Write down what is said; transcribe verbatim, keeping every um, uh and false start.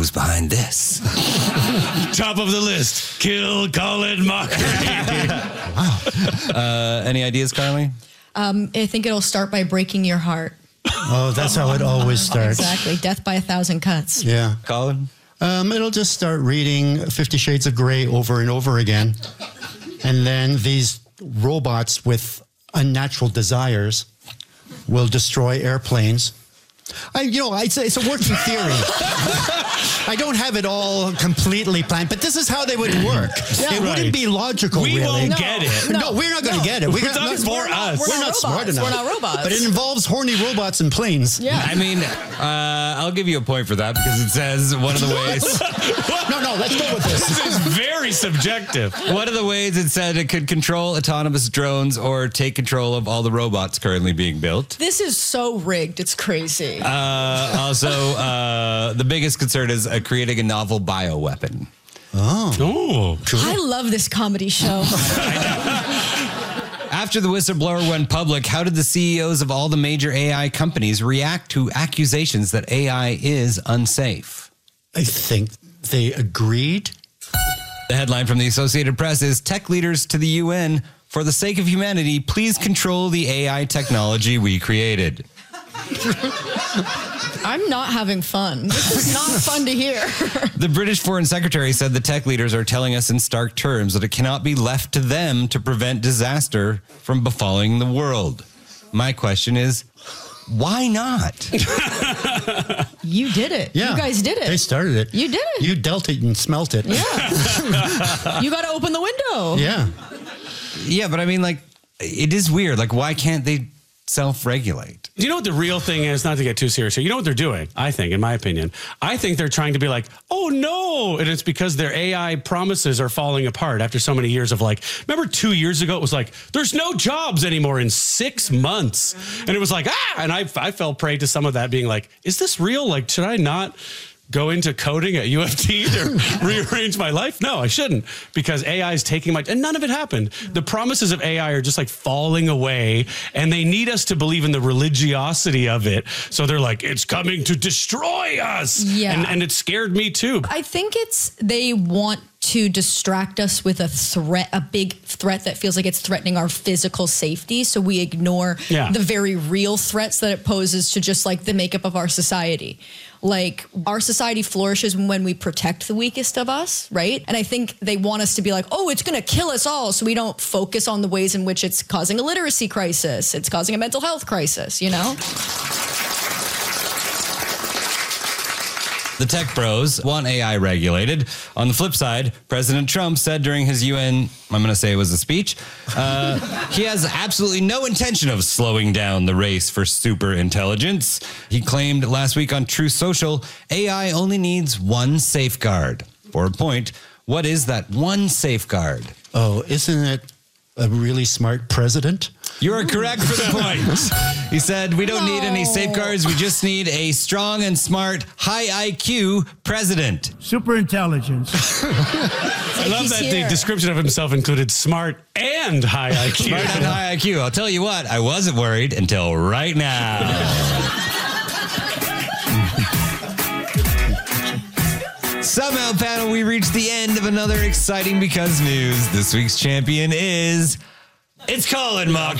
who's behind this? Top of the list, kill Colin Mockery. Wow. Uh, any ideas, Carly? Um, I think it'll start by breaking your heart. Oh, that's how it always starts. Exactly. Death by a thousand cuts. Yeah. Colin? Um, it'll just start reading Fifty Shades of Grey over and over again. And then these robots with unnatural desires will destroy airplanes. I, you know, it's, it's a working theory. I don't have it all completely planned, but this is how they would work. Yeah, it right. wouldn't be logical, We really. won't No, get it. No, No, we're not going to no. get it. We're, It's not, not not- for we're us. We're, We're not not smart robots. enough. We're not robots. But it involves horny robots and planes. Yeah. I mean, uh, I'll give you a point for that because it says one of the ways... No, no, let's go with this. This is very subjective. One of the ways it said it could control autonomous drones or take control of all the robots currently being built. This is so rigged. It's crazy. Uh, also, uh, the biggest concern is uh, creating a novel bioweapon. Oh. Oh, I love this comedy show. After the whistleblower went public, how did the C E Os of all the major A I companies react to accusations that A I is unsafe? I think they agreed. The headline from the Associated Press is Tech Leaders to the U N, for the sake of humanity, please control the A I technology we created. I'm not having fun. This is not fun to hear. The British Foreign Secretary said the tech leaders are telling us in stark terms that it cannot be left to them to prevent disaster from befalling the world. My question is, why not? You did it. Yeah. You guys did it. They started it. You did it. You dealt it and smelt it. Yeah. You got to open the window. Yeah. Yeah, but I mean, like, it is weird. Like, why can't they self-regulate? Do you know what the real thing is? Not to get too serious here. You know what they're doing, I think, in my opinion? I think they're trying to be like, oh, no. And it's because their A I promises are falling apart after so many years of like, remember two years ago, it was like, there's no jobs anymore in six months. And it was like, ah, and I, I fell prey to some of that being like, is this real? Like, should I not go into coding at U of T to rearrange my life? No, I shouldn't, because A I is taking my, and none of it happened. The promises of A I are just like falling away, and they need us to believe in the religiosity of it. So they're like, it's coming to destroy us. Yeah. And, and it scared me too. I think it's they want to distract us with a threat, a big threat that feels like it's threatening our physical safety. So we ignore Yeah. the very real threats that it poses to just like the makeup of our society. Like our society flourishes when we protect the weakest of us, right? And I think they want us to be like, oh, it's going to kill us all. So we don't focus on the ways in which it's causing a literacy crisis. It's causing a mental health crisis, you know? The tech bros want A I regulated. On the flip side, President Trump said during his U N, I'm going to say it was a speech, uh, he has absolutely no intention of slowing down the race for super intelligence. He claimed last week on Truth Social, A I only needs one safeguard. For a point, what is that one safeguard? Oh, isn't it a really smart president? You are correct for the point. He said, we don't need any safeguards. We just need a strong and smart, high I Q president. Super intelligence. I love he's that here. the description of himself included smart and high I Q. Smart and high I Q. I'll tell you what, I wasn't worried until right now. Somehow, panel, we reached the end of another exciting Because news. This week's champion is... It's Colin Mockery.